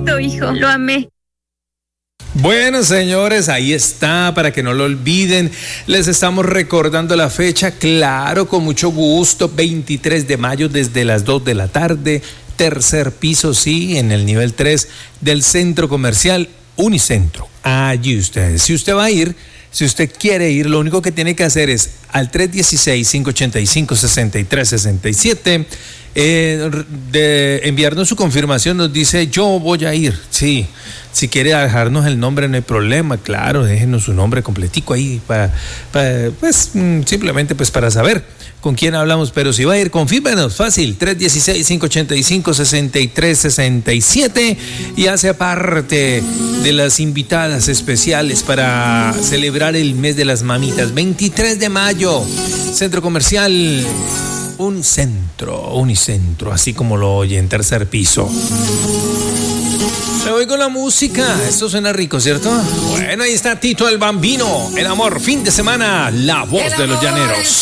Perfecto, hijo. Lo amé. Bueno, señores, ahí está, para que no lo olviden. Les estamos recordando la fecha, claro, con mucho gusto, 23 de mayo desde las 2 de la tarde, tercer piso, sí, en el nivel 3 del Centro Comercial Unicentro. Allí ustedes, si usted va a ir, si usted quiere ir, lo único que tiene que hacer es al 316-585-6367, de enviarnos su confirmación, nos dice yo voy a ir, sí. Si quiere dejarnos el nombre no hay problema, claro, déjenos su nombre completico ahí pues simplemente pues para saber con quién hablamos, pero si va a ir, confírmenos, fácil, 316-585-6367 y hace parte de las invitadas especiales para celebrar el mes de las mamitas, 23 de mayo, Centro Comercial Unicentro, así como lo oye, en tercer piso. Me voy con la música, esto suena rico, ¿cierto? Bueno, ahí está Tito el Bambino, El Amor, fin de semana, la voz de los llaneros.